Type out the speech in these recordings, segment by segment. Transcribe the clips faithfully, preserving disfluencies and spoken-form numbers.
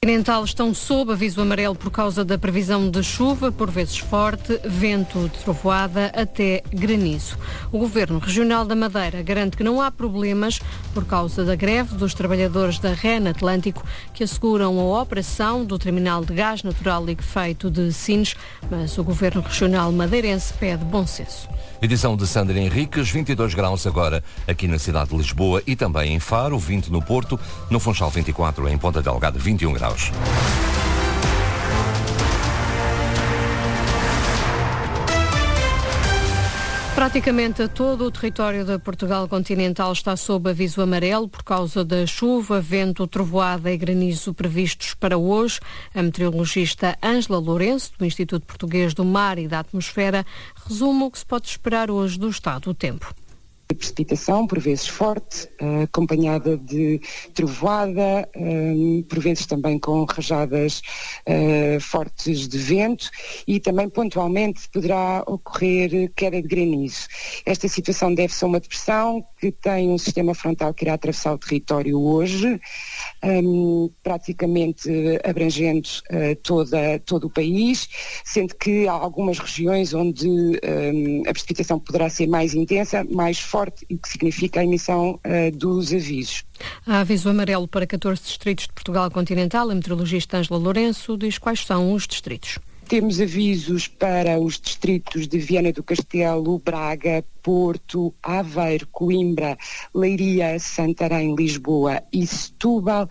Continental estão sob aviso amarelo por causa da previsão de chuva, por vezes forte, vento de trovoada até granizo. O Governo Regional da Madeira garante que não há problemas por causa da greve dos trabalhadores da R E N Atlântico que asseguram a operação do terminal de gás natural liquefeito de Sines, mas o Governo Regional madeirense pede bom senso. Edição de Sandra Henriques, vinte e dois graus agora aqui na cidade de Lisboa e também em Faro, vinte no Porto, no Funchal vinte e quatro, em Ponta Delgada vinte e um graus. Praticamente todo o território de Portugal continental está sob aviso amarelo por causa da chuva, vento, trovoada e granizo previstos para hoje. A meteorologista Ângela Lourenço, do Instituto Português do Mar e da Atmosfera, resume o que se pode esperar hoje do estado do tempo. Precipitação, por vezes forte, uh, acompanhada de trovoada, uh, por vezes também com rajadas uh, fortes de vento e também pontualmente poderá ocorrer queda de granizo. Esta situação deve-se a uma depressão que tem um sistema frontal que irá atravessar o território hoje, um, praticamente abrangendo uh, toda, todo o país, sendo que há algumas regiões onde um, a precipitação poderá ser mais intensa, mais forte, e que significa a emissão uh, dos avisos. Há aviso amarelo para catorze distritos de Portugal continental. A meteorologista Ângela Lourenço diz quais são os distritos. Temos avisos para os distritos de Viana do Castelo, Braga, Porto, Aveiro, Coimbra, Leiria, Santarém, Lisboa e Setúbal,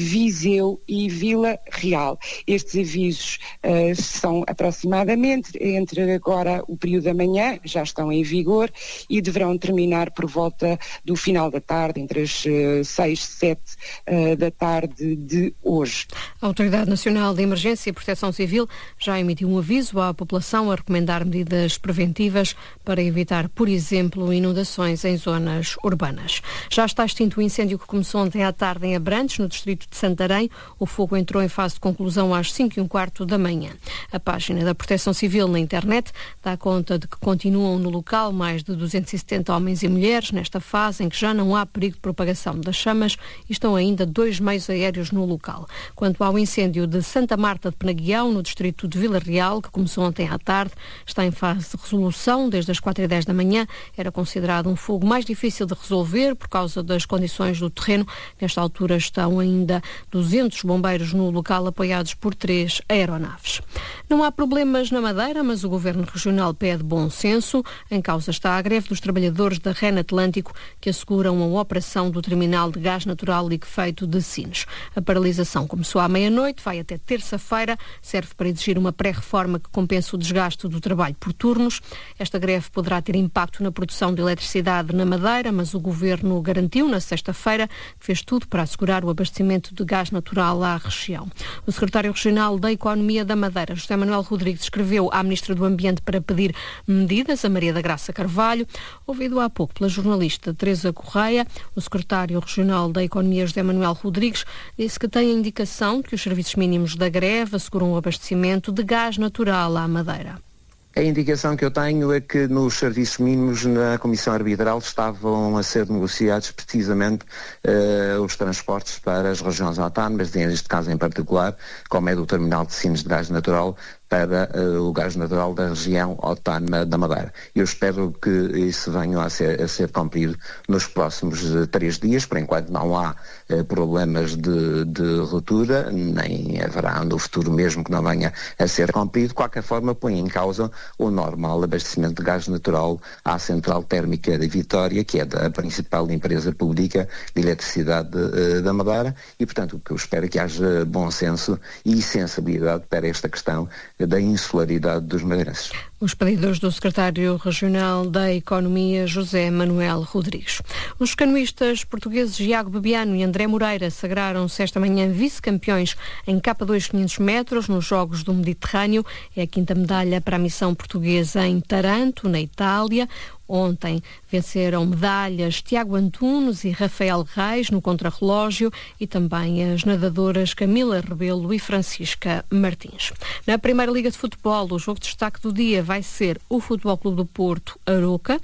Viseu e Vila Real. Estes avisos uh, são aproximadamente entre agora o período da manhã, já estão em vigor e deverão terminar por volta do final da tarde, entre as uh, seis, sete uh, da tarde de hoje. A Autoridade Nacional de Emergência e Proteção Civil já emitiu um aviso à população a recomendar medidas preventivas para evitar, por exemplo, inundações em zonas urbanas. Já está extinto o incêndio que começou ontem à tarde em Abrantes, no distrito de Santarém. O fogo entrou em fase de conclusão às cinco e um quarto da manhã. A página da Proteção Civil na internet dá conta de que continuam no local mais de duzentos e setenta homens e mulheres nesta fase em que já não há perigo de propagação das chamas e estão ainda dois meios aéreos no local. Quanto ao incêndio de Santa Marta de Penaguião, no distrito de Vila Real, que começou ontem à tarde, está em fase de resolução desde as quatro e dez da manhã. Era considerado um fogo mais difícil de resolver por causa das condições do terreno. Nesta altura estão ainda duzentos bombeiros no local, apoiados por três aeronaves. Não há problemas na Madeira, mas o Governo Regional pede bom senso. Em causa está a greve dos trabalhadores da R E N Atlântico, que asseguram a operação do terminal de gás natural liquefeito de Sines. A paralisação começou à meia-noite, vai até terça-feira, serve para exigir uma pré-reforma que compense o desgaste do trabalho por turnos. Esta greve poderá ter impacto na produção de eletricidade na Madeira, mas o Governo garantiu na sexta-feira que fez tudo para assegurar o abastecimento de gás natural à região. O secretário regional da Economia da Madeira, José Manuel Rodrigues, escreveu à Ministra do Ambiente para pedir medidas, a Maria da Graça Carvalho. Ouvido há pouco pela jornalista Teresa Correia, o secretário regional da Economia, José Manuel Rodrigues, disse que tem a indicação de que os serviços mínimos da greve asseguram o abastecimento de gás natural à Madeira. A indicação que eu tenho é que nos serviços mínimos na Comissão Arbitral estavam a ser negociados precisamente uh, os transportes para as regiões autónomas, neste caso em particular, como é do terminal de Sines de gás natural, para uh, o gás natural da região autónoma da Madeira. Eu espero que isso venha a ser, a ser cumprido nos próximos uh, três dias. Por enquanto não há uh, problemas de, de ruptura, nem haverá no futuro mesmo que não venha a ser cumprido. De qualquer forma, põe em causa o normal abastecimento de gás natural à Central Térmica de Vitória, que é a principal empresa pública de eletricidade uh, da Madeira, e portanto o que eu espero é que haja bom senso e sensibilidade para esta questão da insularidade dos madeirenses. Os pedidos do secretário regional da Economia, José Manuel Rodrigues. Os canoístas portugueses Iago Bebiano e André Moreira sagraram-se esta manhã vice-campeões em K dois quinhentos metros nos Jogos do Mediterrâneo. É a quinta medalha para a missão portuguesa em Taranto, na Itália. Ontem venceram medalhas Tiago Antunes e Rafael Reis no contrarrelógio e também as nadadoras Camila Rebelo e Francisca Martins. Na Primeira Liga de Futebol, o jogo de destaque do dia vai ser o Futebol Clube do Porto Aroca.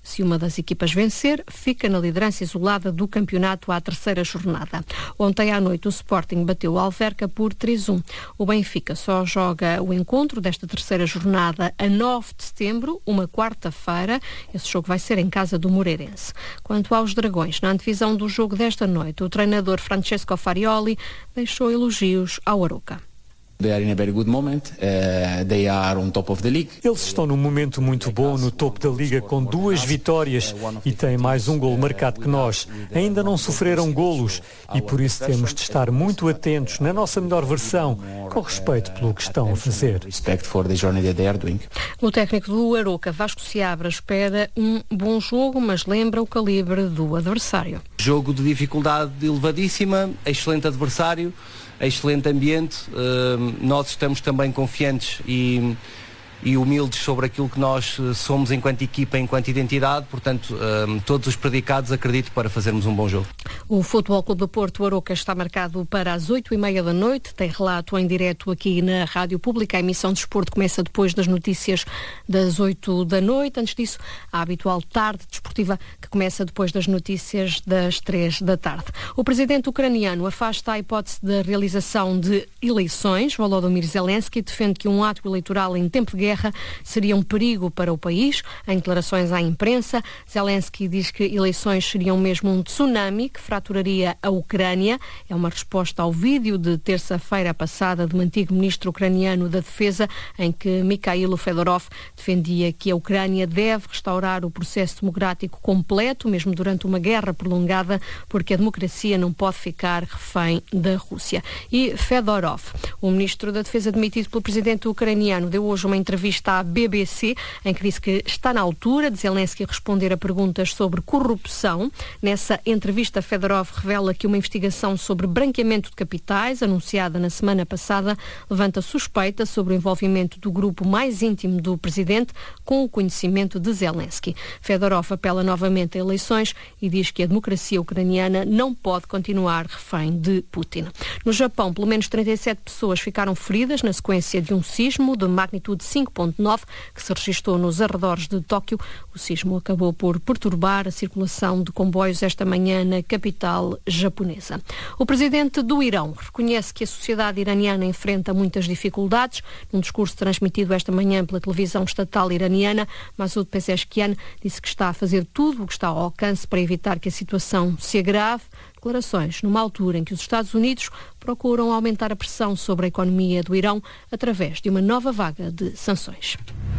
Se uma das equipas vencer, fica na liderança isolada do campeonato à terceira jornada. Ontem à noite o Sporting bateu o Alverca por três a um. O Benfica só joga o encontro desta terceira jornada a nove de setembro, uma quarta-feira. Esse jogo vai ser em casa do Moreirense. Quanto aos Dragões, na antevisão do jogo desta noite, o treinador Francesco Farioli deixou elogios ao Arouca. They are in a very good moment. Uh, they are on top of the league. Eles estão num momento muito bom no topo da liga com duas vitórias e têm mais um golo marcado que nós. Ainda não sofreram golos e por isso temos de estar muito atentos na nossa melhor versão, com respeito pelo que estão a fazer. Respect for the journey that they are doing. O técnico do Arouca, Vasco Seabra, espera um bom jogo, mas lembra o calibre do adversário. Jogo de dificuldade elevadíssima, excelente adversário, excelente ambiente. Uh, nós estamos também confiantes e, e humildes sobre aquilo que nós somos enquanto equipa, enquanto identidade, portanto, uh, todos os predicados acredito para fazermos um bom jogo. O Futebol Clube do Porto Arouca está marcado para as oito e meia da noite, tem relato em direto aqui na Rádio Pública. A emissão de desporto começa depois das notícias das oito da noite. Antes disso, a habitual tarde desportiva que começa depois das notícias das três da tarde. O presidente ucraniano afasta a hipótese da realização de eleições. Volodymyr Zelensky defende que um ato eleitoral em tempo de guerra seria um perigo para o país. Em declarações à imprensa, Zelensky diz que eleições seriam mesmo um tsunami que fraturaria a Ucrânia. É uma resposta ao vídeo de terça-feira passada de um antigo ministro ucraniano da Defesa, em que Mikhailo Fedorov defendia que a Ucrânia deve restaurar o processo democrático completo, mesmo durante uma guerra prolongada, porque a democracia não pode ficar refém da Rússia. E Fedorov, o ministro da Defesa demitido pelo presidente ucraniano, deu hoje uma entrevista à B B C, em que disse que está na altura de Zelensky responder a perguntas sobre corrupção. Nessa entrevista, Fedorov revela que uma investigação sobre branqueamento de capitais, anunciada na semana passada, levanta suspeita sobre o envolvimento do grupo mais íntimo do presidente com o conhecimento de Zelensky. Fedorov apela novamente a eleições e diz que a democracia ucraniana não pode continuar refém de Putin. No Japão, pelo menos trinta e sete pessoas ficaram feridas na sequência de um sismo de magnitude cinco ponto nove que se registrou nos arredores de Tóquio. O sismo acabou por perturbar a circulação de comboios esta manhã na capital japonesa. O presidente do Irão reconhece que a sociedade iraniana enfrenta muitas dificuldades. Num discurso transmitido esta manhã pela televisão estatal iraniana, Masoud Pezeshkian disse que está a fazer tudo o que está ao alcance para evitar que a situação se agrave. Declarações numa altura em que os Estados Unidos procuram aumentar a pressão sobre a economia do Irão através de uma nova vaga de sanções.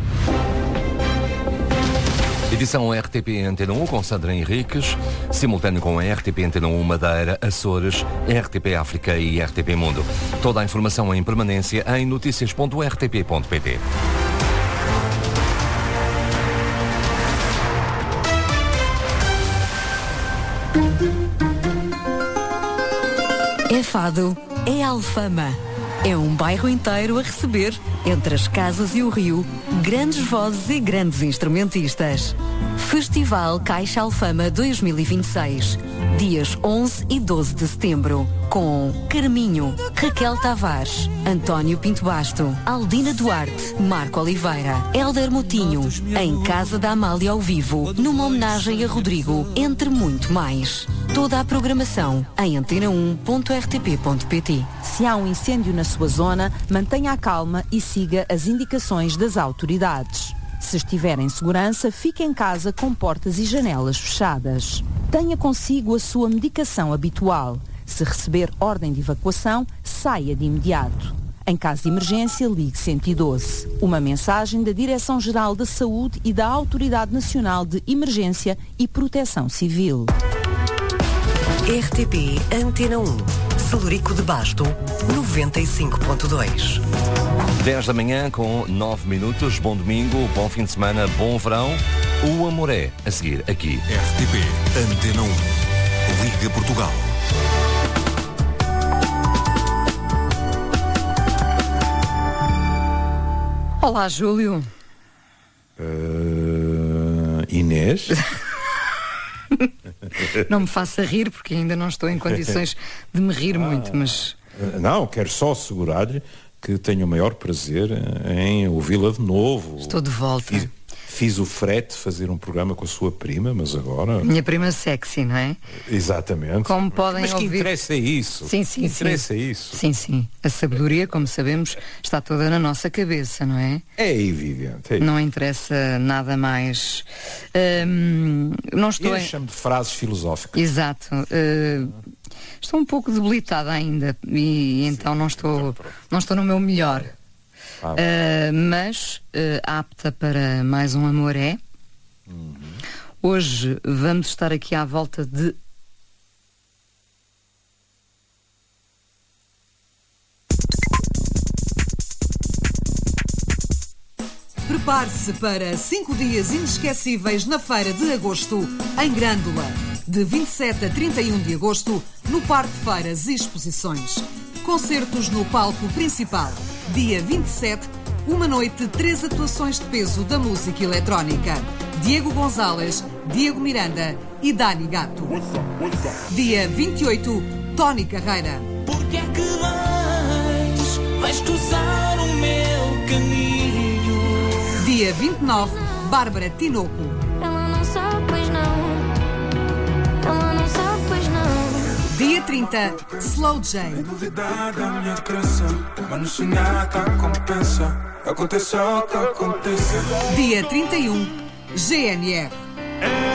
Edição R T P Antena um com Sandra Henriques, simultâneo com a R T P Antena um Madeira, Açores, R T P África e R T P Mundo. Toda a informação em permanência em notícias ponto r t p ponto p t. É Fado, é Alfama. É um bairro inteiro a receber, entre as casas e o rio, grandes vozes e grandes instrumentistas. Festival Caixa Alfama dois mil e vinte e seis, dias onze e doze de setembro, com Carminho, Raquel Tavares, António Pinto Basto, Aldina Duarte, Marco Oliveira, Hélder Motinho, em Casa da Amália ao vivo, numa homenagem a Rodrigo, entre muito mais. Toda a programação em antena um ponto r t p ponto p t. Se há um incêndio na sua zona, mantenha a calma e siga as indicações das autoridades. Se estiver em segurança, fique em casa com portas e janelas fechadas. Tenha consigo a sua medicação habitual. Se receber ordem de evacuação, saia de imediato. Em caso de emergência, ligue cento e doze. Uma mensagem da Direção-Geral da Saúde e da Autoridade Nacional de Emergência e Proteção Civil. R T P Antena um, Celurico de Basto, noventa e cinco ponto dois. dez da manhã com nove minutos. Bom domingo, bom fim de semana, bom verão. O Amoré, a seguir, aqui. R T P Antena um, Liga Portugal. Olá, Júlio. Uh, Inês? Não me faça rir, porque ainda não estou em condições de me rir ah, muito, mas... Não, quero só assegurar-lhe que tenho o maior prazer em ouvi-la de novo. Estou de volta. Fis- fiz o frete fazer um programa com a sua prima, mas agora... Minha prima sexy, não é? Exatamente. Como podem mas que ouvir... interessa é isso. Sim, sim, interessa sim. é isso. Sim, sim. A sabedoria, como sabemos, está toda na nossa cabeça, não é? É evidente. É não interessa nada mais. Hum, não estou Encha-me de frases filosóficas. Exato. Uh, estou um pouco debilitada ainda e então não estou, não estou no meu melhor. Ah, uh, mas uh, apta para mais um Amor é. Uhum. Hoje vamos estar aqui à volta de Prepare-se para cinco dias inesquecíveis na Feira de Agosto, em Grândola, de vinte e sete a trinta e um de agosto, no Parque de Feiras e Exposições. Concertos no palco principal. Dia vinte e sete, uma noite, três atuações de peso da música eletrónica. Diego Gonzalez, Diego Miranda e Dani Gato. Dia vinte e oito, Tony Carreira. Porque é que vais, vais cruzar o meu caminho? Dia vinte e nove, Bárbara Tinoco. Ela não sabe, pois não. Ela não sabe, pois não. Dia trinta, Slow J. É novidade a minha crença, mas no sonhar que compensa. Aconteça o que aconteça. Dia trinta e um, G N R.